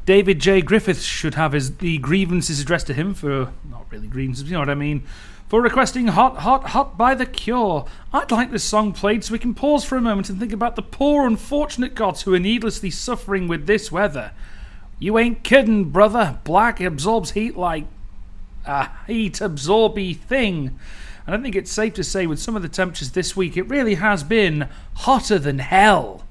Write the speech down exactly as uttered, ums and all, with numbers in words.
David J. Griffiths should have his the grievances addressed to him for, not really grievances, you know what I mean, for requesting Hot, Hot, Hot by The Cure. I'd like this song played so we can pause for a moment and think about the poor unfortunate gods who are needlessly suffering with this weather. You ain't kidding, brother. Black absorbs heat like a heat-absorby thing. And I think it's safe to say with some of the temperatures this week, it really has been hotter than hell.